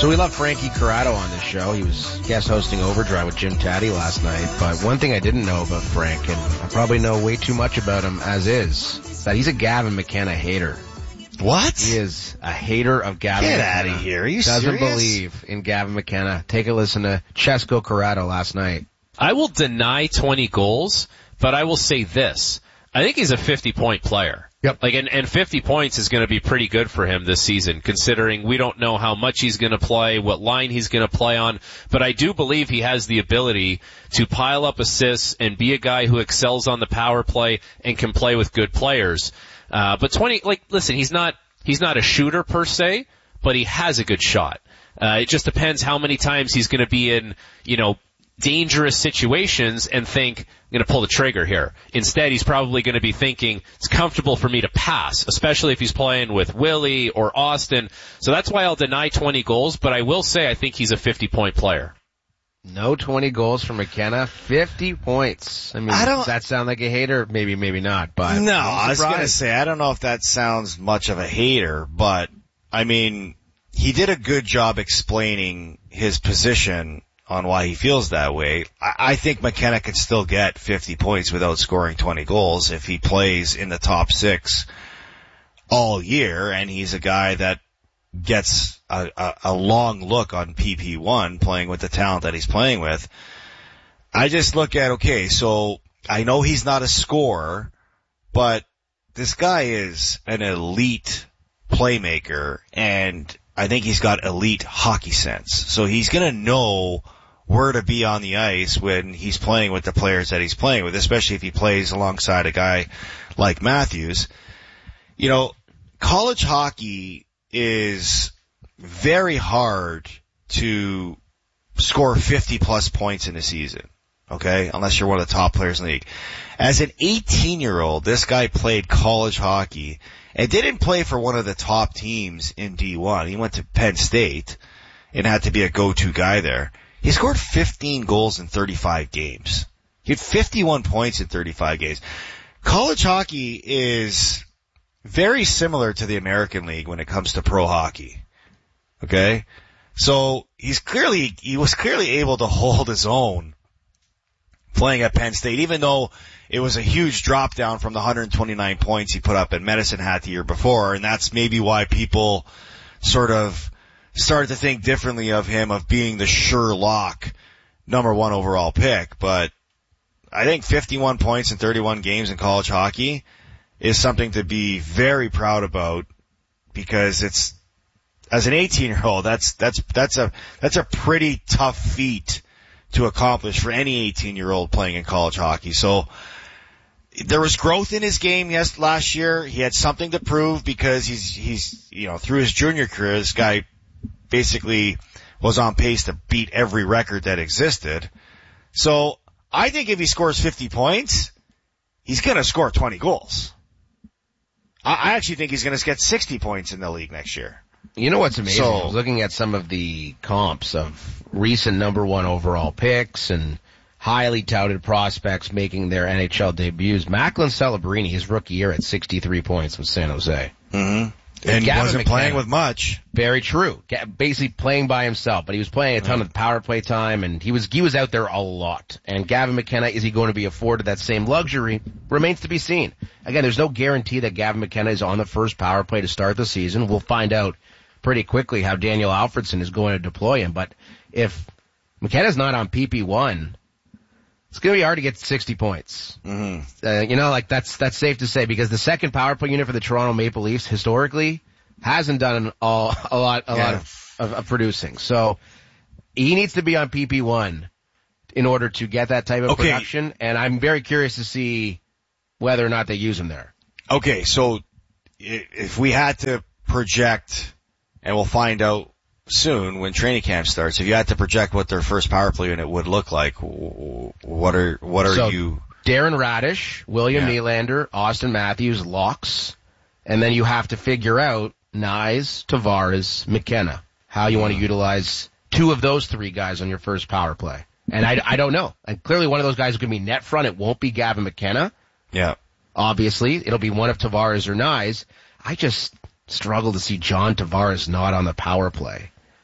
So we love Frankie Corrado on this show. He was guest hosting Overdrive with Jim Taddy last night. But one thing I didn't know about Frank, and I probably know way too much about him as is that he's a Gavin McKenna hater. What? He is a hater of Gavin McKenna. Get out of here. Are you Doesn't serious? believe in Gavin McKenna. Take a listen to Chesco Corrado last night. I will deny 20 goals, but I will say this. I think he's a 50-point player. Yep. And 50 points is going to be pretty good for him this season, considering we don't know how much he's going to play, what line he's going to play on. But I do believe he has the ability to pile up assists and be a guy who excels on the power play and can play with good players. But 20, listen, he's not a shooter per se, but he has a good shot. It just depends how many times he's going to be in, dangerous situations and think, I'm going to pull the trigger here. Instead, he's probably going to be thinking, it's comfortable for me to pass, especially if he's playing with Willie or Austin. So that's why I'll deny 20 goals, but I will say I think he's a 50-point player. No 20 goals for McKenna, 50 points. I mean, does that sound like a hater? Maybe, maybe not, but. No, I was going to say, I don't know if that sounds much of a hater, but, I mean, he did a good job explaining his position on why he feels that way. I think McKenna could still get 50 points without scoring 20 goals if he plays in the top 6 all year, and he's a guy that gets a long look on PP1 playing with the talent that he's playing with. I just look at, okay, so I know he's not a scorer, but this guy is an elite playmaker, and I think he's got elite hockey sense. So he's going to know where to be on the ice when he's playing with the players that he's playing with, especially if he plays alongside a guy like Matthews. College hockey is very hard to score 50-plus points in a season, okay, unless you're one of the top players in the league. As an 18-year-old, this guy played college hockey and didn't play for one of the top teams in D1. He went to Penn State and had to be a go-to guy there. He scored 15 goals in 35 games. He had 51 points in 35 games. College hockey is very similar to the American League when it comes to pro hockey. Okay? So he was clearly able to hold his own playing at Penn State, even though it was a huge drop down from the 129 points he put up at Medicine Hat the year before, and that's maybe why people sort of started to think differently of him, of being the sure lock number 1 overall pick. But I think 51 points in 31 games in college hockey is something to be very proud about, because it's, as an 18-year-old, that's a pretty tough feat to accomplish for any 18-year-old playing in college hockey. So there was growth in his game last year. He had something to prove, because he's through his junior career, this guy basically was on pace to beat every record that existed. So I think if he scores 50 points, he's going to score 20 goals. I actually think he's going to get 60 points in the league next year. You know what's amazing? I was looking at some of the comps of recent number 1 overall picks and highly touted prospects making their NHL debuts. Macklin Celebrini, his rookie year, at 63 points with San Jose. Mm-hmm. And he wasn't playing with much. Very true. Basically playing by himself, but he was playing a ton of power play time, and he was out there a lot. And Gavin McKenna, is he going to be afforded that same luxury? Remains to be seen. Again, there's no guarantee that Gavin McKenna is on the first power play to start the season. We'll find out pretty quickly how Daniel Alfredson is going to deploy him. But if McKenna's not on PP1, it's going to be hard to get 60 points. Mm-hmm. That's safe to say, because the second power play unit for the Toronto Maple Leafs historically hasn't done a lot of producing. So he needs to be on PP1 in order to get that type of production. And I'm very curious to see whether or not they use him there. Okay, so if we had to project, and we'll find out soon when training camp starts, if you had to project what their first power play unit would look like, what are you? Darren Radish, William Nylander, Austin Matthews, locks, and then you have to figure out Knies, Tavares, McKenna, how you want to utilize 2 of those 3 guys on your first power play. And I don't know. And clearly one of those guys is going to be net front. It won't be Gavin McKenna. Yeah. Obviously, it'll be one of Tavares or Knies. I just struggle to see John Tavares not on the power play.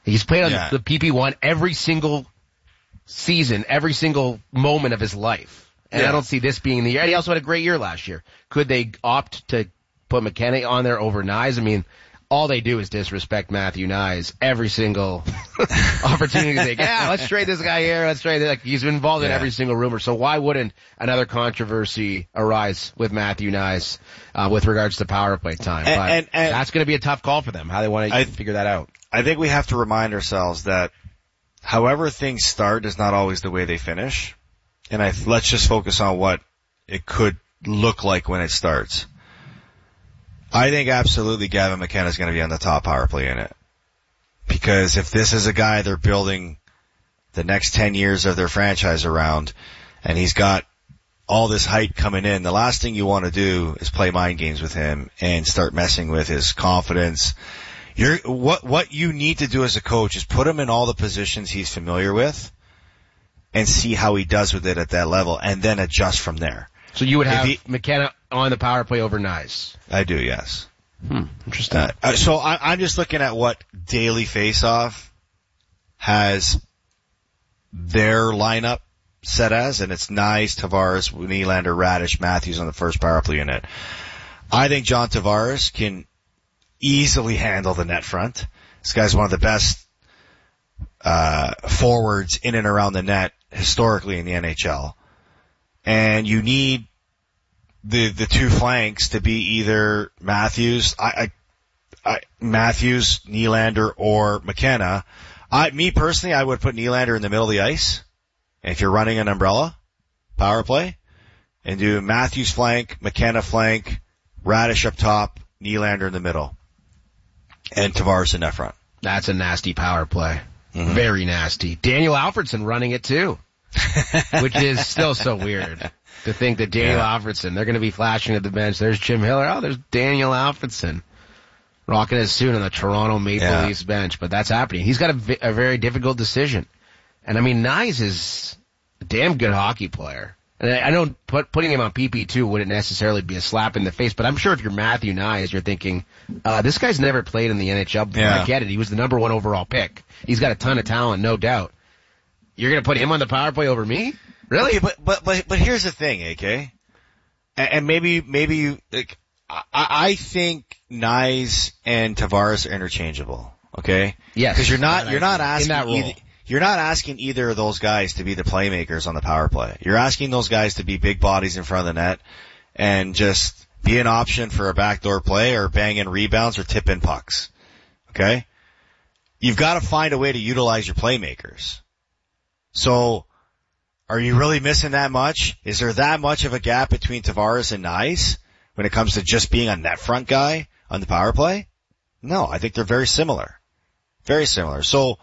He's played on the PP1 every single season, every single moment of his life. And I don't see this being the year. And he also had a great year last year. Could they opt to put McKenna on there over Knies? I mean, all they do is disrespect Matthew Knies every single opportunity. They say, let's trade this guy here. Let's trade this. Like, he's been involved in every single rumor. So why wouldn't another controversy arise with Matthew Knies, with regards to power play time? But and that's going to be a tough call for them, how they want to figure that out. I think we have to remind ourselves that however things start is not always the way they finish. And let's just focus on what it could look like when it starts. I think absolutely Gavin McKenna is going to be on the top power play unit. Because if this is a guy they're building the next 10 years of their franchise around, and he's got all this hype coming in, the last thing you want to do is play mind games with him and start messing with his confidence. What you need to do as a coach is put him in all the positions he's familiar with and see how he does with it at that level, and then adjust from there. So you would have McKenna on the power play over Knies? I do, yes. Interesting. So I'm just looking at what Daily Faceoff has their lineup set as, and it's Knies, Tavares, Nylander, Radish, Matthews on the first power play unit. I think John Tavares can easily handle the net front. This guy's one of the best forwards in and around the net historically in the NHL. And you need the two flanks to be either Matthews, Matthews, Nylander, or McKenna. Me personally, I would put Nylander in the middle of the ice. And if you're running an umbrella power play, and do Matthews flank, McKenna flank, Radish up top, Nylander in the middle, and Tavares in that front. That's a nasty power play. Mm-hmm. Very nasty. Daniel Alfredsson running it too. Which is still so weird to think that Daniel Alfredsson, they're going to be flashing at the bench. There's Jim Hiller. Oh, there's Daniel Alfredsson rocking it soon on the Toronto Maple Leafs bench. But that's happening. He's got a very difficult decision. And I mean, Knies is a damn good hockey player. And I know putting him on PP2 wouldn't necessarily be a slap in the face, but I'm sure if you're Matthew Knies, you're thinking, this guy's never played in the NHL before. I get it. He was the number 1 overall pick. He's got a ton of talent, no doubt. You're going to put him on the power play over me? Really? Okay, but here's the thing, AK. And maybe you, like, I think Knies and Tavares are interchangeable. Okay? Yes. Because you're not asking either of those guys to be the playmakers on the power play. You're asking those guys to be big bodies in front of the net and just be an option for a backdoor play or bang in rebounds or tip in pucks. Okay? You've got to find a way to utilize your playmakers. So, are you really missing that much? Is there that much of a gap between Tavares and Knies when it comes to just being a net front guy on the power play? No, I think they're very similar. Very similar. So,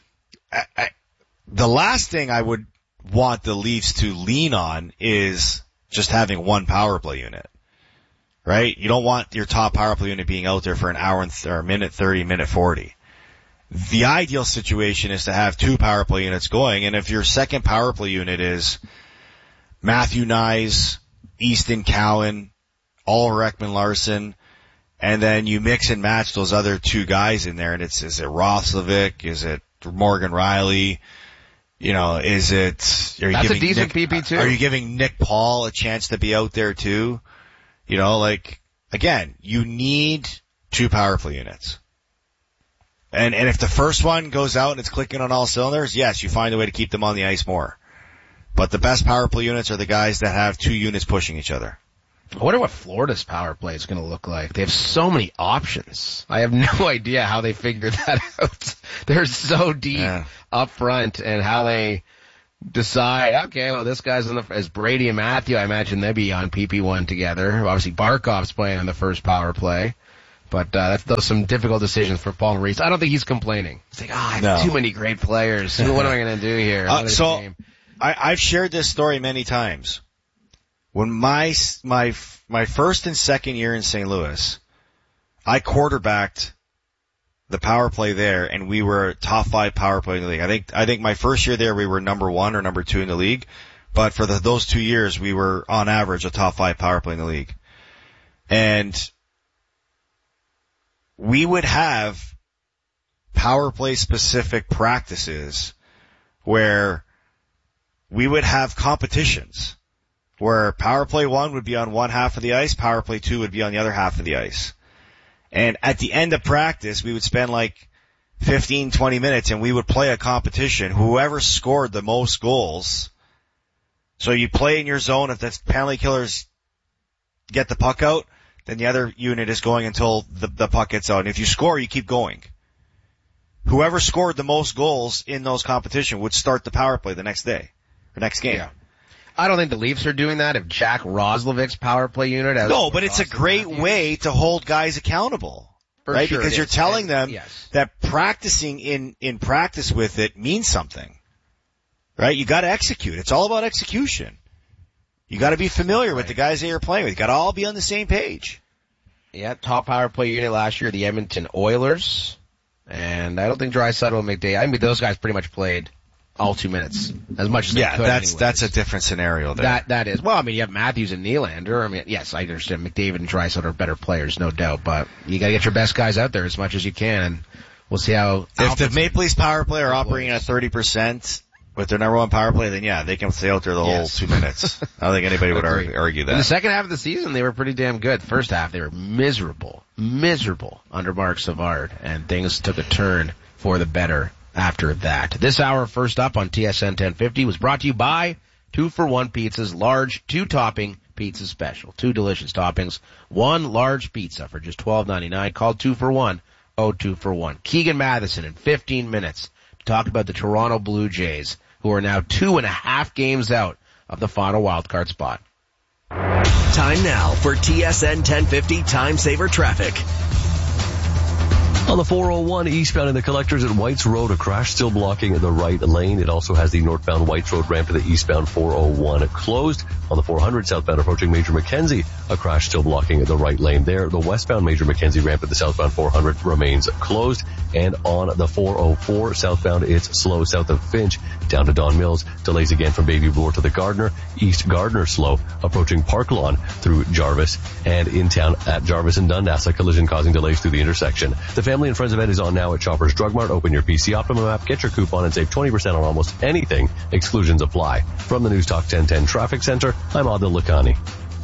the last thing I would want the Leafs to lean on is just having one power play unit. Right? You don't want your top power play unit being out there for an hour or minute 30, minute 40. The ideal situation is to have two power play units going, and if your second power play unit is Matthew Knies, Easton Cowan, Ulrich Ekman-Larsson, and then you mix and match those other two guys in there, and is it Roslovic, is it Morgan Riley, that's a decent PP2. Are you giving Nick Paul a chance to be out there too? Again, you need two power play units. And if the first one goes out and it's clicking on all cylinders, yes, you find a way to keep them on the ice more. But the best power play units are the guys that have two units pushing each other. I wonder what Florida's power play is going to look like. They have so many options. I have no idea how they figured that out. They're so deep up front, and how they decide, okay, well, this guy's as Brady and Matthew, I imagine they'll be on PP1 together. Obviously, Barkov's playing on the first power play. But those some difficult decisions for Paul Maurice. I don't think he's complaining. He's like, I have too many great players. What am I going to do here? I've shared this story many times. When my first and second year in St. Louis, I quarterbacked the power play there, and we were top 5 power play in the league. I think my first year there we were number 1 or number 2 in the league, but for those 2 years we were on average a top 5 power play in the league. And we would have power play specific practices where we would have competitions where power play 1 would be on one half of the ice, power play 2 would be on the other half of the ice. And at the end of practice, we would spend like 15, 20 minutes and we would play a competition. Whoever scored the most goals. So you play in your zone. If the penalty killers get the puck out, then the other unit is going until the puck gets out. And if you score, you keep going. Whoever scored the most goals in those competition would start the power play the next day or next game. Yeah. I don't think the Leafs are doing that. If Jack Roslovic's power play unit has... No, but it's a great way to hold guys accountable. For right? sure Because you're telling them yes. that practicing in practice with it means something. Right? You gotta execute. It's all about execution. You gotta be familiar with the guys that you're playing with. You gotta all be on the same page. Yeah, top power play unit last year, the Edmonton Oilers. And I don't think Draisaitl and McDavid, I mean, those guys pretty much played all 2 minutes, as much as they could. Yeah, anyways. that's a different scenario there. That is. Well, I mean, you have Matthews and Nylander. I mean, yes, I understand McDavid and Draisaitl are better players, no doubt, but you gotta get your best guys out there as much as you can, and we'll see how... If the Maple Leafs power play are operating at 30% with their number one power play, then yeah, they can stay out there the whole 2 minutes. I don't think anybody would argue that. In the second half of the season, they were pretty damn good. First half, they were miserable under Mark Savard, and things took a turn for the better after that. This hour, first up on TSN 1050, was brought to you by 2-for-1 Pizzas, large 2-topping pizza special. 2 delicious toppings, 1 large pizza for just $12.99. Call 2-for-1, 2-for-1. Keegan Matheson in 15 minutes to talk about the Toronto Blue Jays, who are now 2.5 games out of the final wildcard spot. Time now for TSN 1050 Time Saver Traffic. On the 401 eastbound in the collectors at Whites Road, a crash still blocking the right lane. It also has the northbound Whites Road ramp to the eastbound 401 closed. On the 400 southbound approaching Major Mackenzie, a crash still blocking the right lane there. The westbound Major Mackenzie ramp at the southbound 400 remains closed. And on the 404 southbound, it's slow south of Finch down to Don Mills. Delays again from Baby Bloor to the Gardner. East Gardner slow approaching Park Lawn through Jarvis, and in town at Jarvis and Dundas, a collision causing delays through the intersection. The Family and Friends event is on now at Shoppers Drug Mart. Open your PC Optimum app, get your coupon, and save 20% on almost anything. Exclusions apply. From the News Talk 1010 Traffic Center, I'm Adil Lakhani.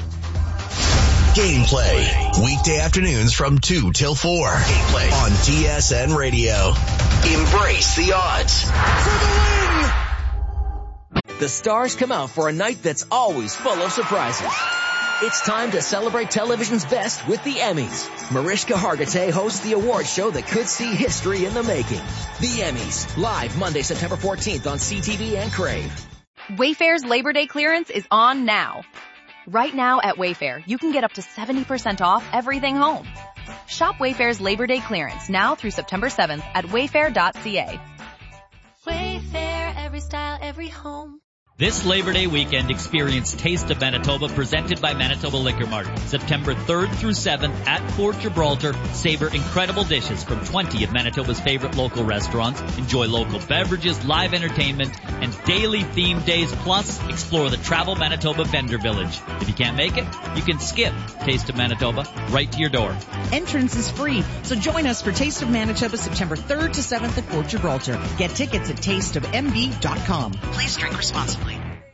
Gameplay, weekday afternoons from 2 till 4. Gameplay on TSN Radio. Embrace the odds. For the win! The stars come out for a night that's always full of surprises. It's time to celebrate television's best with the Emmys. Mariska Hargitay hosts the award show that could see history in the making. The Emmys, live Monday, September 14th on CTV and Crave. Wayfair's Labor Day clearance is on now. Right now at Wayfair, you can get up to 70% off everything home. Shop Wayfair's Labor Day clearance now through September 7th at wayfair.ca. Wayfair, every style, every home. This Labor Day weekend, experience Taste of Manitoba presented by Manitoba Liquor Mart. September 3rd through 7th at Fort Gibraltar. Savor incredible dishes from 20 of Manitoba's favorite local restaurants. Enjoy local beverages, live entertainment, and daily theme days. Plus, explore the Travel Manitoba Vendor Village. If you can't make it, you can skip Taste of Manitoba right to your door. Entrance is free, so join us for Taste of Manitoba September 3rd to 7th at Fort Gibraltar. Get tickets at tasteofmb.com. Please drink responsibly.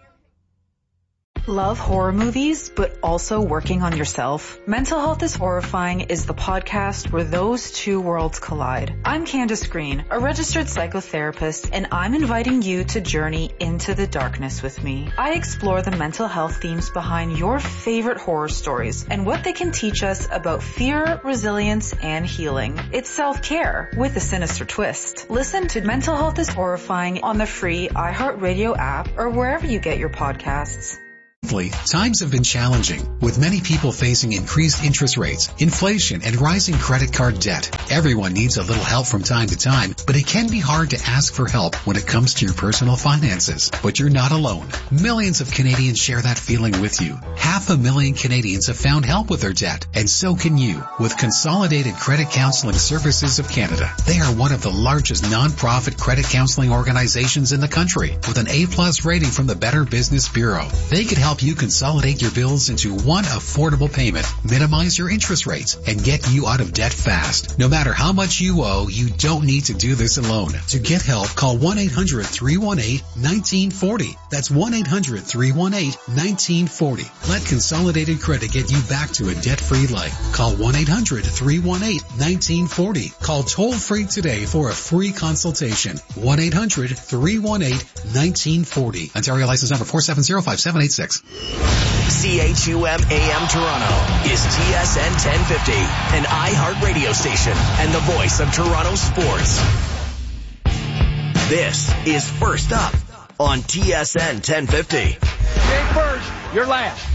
Love horror movies, but also working on yourself? Mental Health is Horrifying is the podcast where those two worlds collide. I'm Candace Green, a registered psychotherapist, and I'm inviting you to journey into the darkness with me. I explore the mental health themes behind your favorite horror stories and what they can teach us about fear, resilience, and healing. It's self-care with a sinister twist. Listen to Mental Health is Horrifying on the free iHeartRadio app or wherever you get your podcasts. Times have been challenging, with many people facing increased interest rates, inflation, and rising credit card debt. Everyone needs a little help from time to time, but it can be hard to ask for help when it comes to your personal finances. But you're not alone. Millions of Canadians share that feeling with you. 500,000 Canadians have found help with their debt, and so can you with Consolidated Credit Counseling Services of Canada. They are one of the largest non-profit credit counseling organizations in the country, with an A+ rating from the Better Business Bureau. They could help help you consolidate your bills into one affordable payment, minimize your interest rates, and get you out of debt fast. No matter how much you owe, you don't need to do this alone. To get help, call 1-800-318-1940. That's 1-800-318-1940. Let Consolidated Credit get you back to a debt-free life. Call 1-800-318-1940. Call toll-free today for a free consultation. 1-800-318-1940. Ontario license number 4705786. CHUM AM Toronto is TSN 1050, an iHeart radio station and the voice of Toronto sports. This is First Up on TSN 1050. You ain't first, you're last.